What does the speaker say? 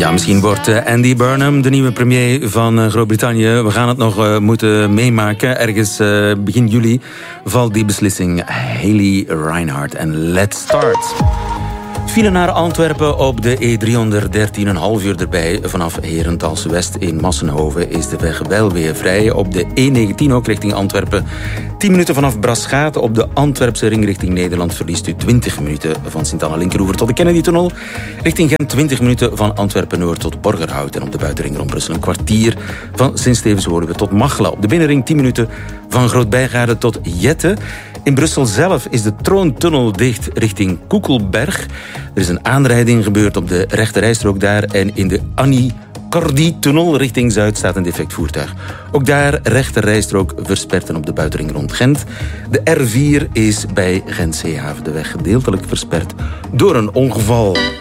Ja, misschien wordt Andy Burnham de nieuwe premier van Groot-Brittannië. We gaan het nog moeten meemaken. Ergens begin juli valt die beslissing. Hayley Reinhardt en Let's Start. File naar Antwerpen op de E313, een half uur erbij. Vanaf Herentals West in Massenhoven is de weg wel weer vrij. Op de E19 ook richting Antwerpen. 10 minuten vanaf Braschaat. Op de Antwerpse ring richting Nederland verliest u 20 minuten van Sint-Anna Linkeroever tot de Kennedy-tunnel. Richting Gent 20 minuten van Antwerpen-Noord tot Borgerhout. En op de buitenring rond Brussel een kwartier van Sint-Stevens-Woluwe tot Machelen. Op de binnenring 10 minuten van Groot-Bijgaarde tot Jette. In Brussel zelf is de Troontunnel dicht richting Koekelberg. Er is een aanrijding gebeurd op de rechterrijstrook daar. En in de Annie Cordy-tunnel richting Zuid staat een defect voertuig. Ook daar rechterrijstrook versperd en op de buitenring rond Gent. De R4 is bij Gent-Zeehaven de weg gedeeltelijk versperd door een ongeval.